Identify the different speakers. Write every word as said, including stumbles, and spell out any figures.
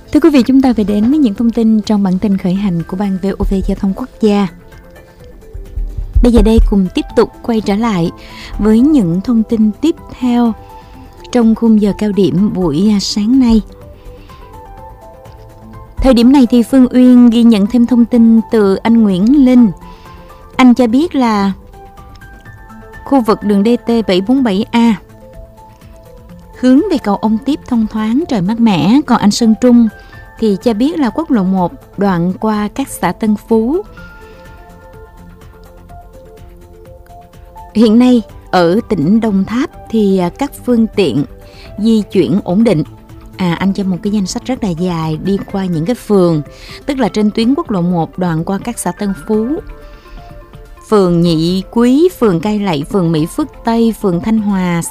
Speaker 1: Thưa quý vị, chúng ta về đến với những thông tin trong bản tin khởi hành của Ban vê o vê Giao thông Quốc gia. Bây giờ đây cùng tiếp tục quay trở lại với những thông tin tiếp theo trong khung giờ cao điểm buổi sáng nay. Thời điểm này thì Phương Uyên ghi nhận thêm thông tin từ anh Nguyễn Linh. Anh cho biết là khu vực đường đê tê bảy bốn bảy A hướng về cầu Ông Tiếp thông thoáng, trời mát mẻ. Còn anh Sơn Trung thì cho biết là quốc lộ một đoạn qua các xã Tân Phú. Hiện nay ở tỉnh Đồng Tháp thì các phương tiện di chuyển ổn định. À, anh cho một cái danh sách rất là dài đi qua những cái phường, tức là trên tuyến quốc lộ một đoạn qua các xã Tân Phú, phường Nhị Quý, phường Cai Lậy, phường Mỹ Phước Tây, phường Thanh Hòa,